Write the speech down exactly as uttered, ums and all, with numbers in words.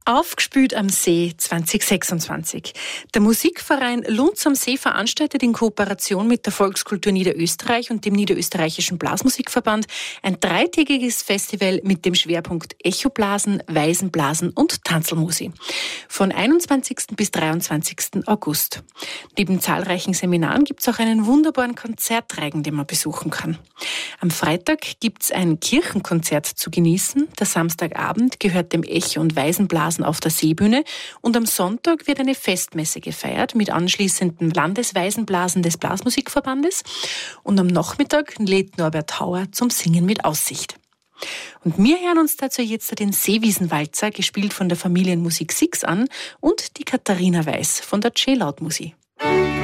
Aufgespült am See zwanzig sechsundzwanzig. Der Musikverein Lunz am See veranstaltet in Kooperation mit der Volkskultur Niederösterreich und dem Niederösterreichischen Blasmusikverband ein dreitägiges Festival mit dem Schwerpunkt Echoblasen, Waisenblasen und Tanzelmusik. Von einundzwanzigsten bis dreiundzwanzigsten August. Neben zahlreichen Seminaren gibt es auch einen wunderbaren Konzertreigen, den man besuchen kann. Am Freitag gibt es ein Kirchenkonzert zu genießen. Der Samstagabend gehört dem Echo- und Waisenblasen auf der Seebühne und am Sonntag wird eine Festmesse gefeiert mit anschließenden Landeswaisenblasen des Blasmusikverbandes und am Nachmittag lädt Norbert Hauer zum Singen mit Aussicht. Und wir hören uns dazu jetzt den Seewiesenwalzer, gespielt von der Familienmusik Six an und die Katharina Weiß von der J-Laut Musik.